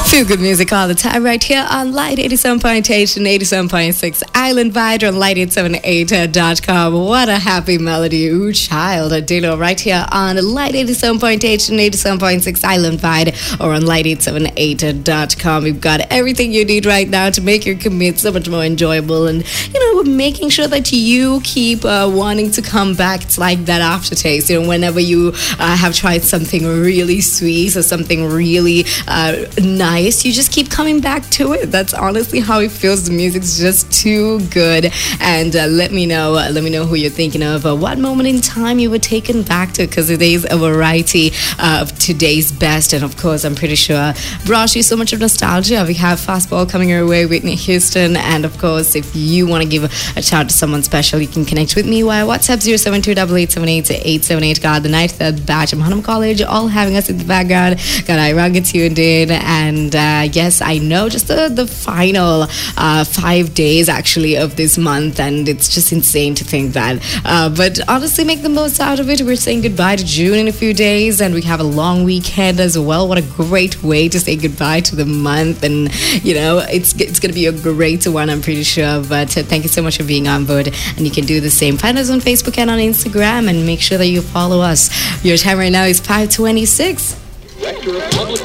Feel good music all the time right here on Light 87.8 and 87.6 Island Vibe on light878.com. What a happy melody. Ooh, child. Dino right here on Light 87.8 and 87.6 Island Vibe or on light878.com. We've got everything you need right now to make your commute so much more enjoyable, and we're making sure that you keep wanting to come back. It's like that aftertaste, whenever you have tried something really sweet or something really nice, you just keep coming back to it. That's honestly how it feels. The music's just too good. And let me know who you're thinking of, what moment in time you were taken back to, because it is a variety of today's best. And of course, I'm pretty sure brought you so much of nostalgia. We have Fastball coming your way, Whitney Houston. And of course, if you want to give a shout to someone special, you can connect with me via WhatsApp 07288788878. Got the 93rd batch of Hanam College all having us in the background. Got Iranga tuned in. And yes, I know, just the final 5 days actually of this month, and it's just insane to think that. But honestly, make the most out of it. We're saying goodbye to June in a few days, and we have a long weekend as well. What a great way to say goodbye to the month, and it's going to be a great one, I'm pretty sure. But thank you so much for being on board, and you can do the same. Find us on Facebook and on Instagram, and make sure that you follow us. Your time right now is 5:26.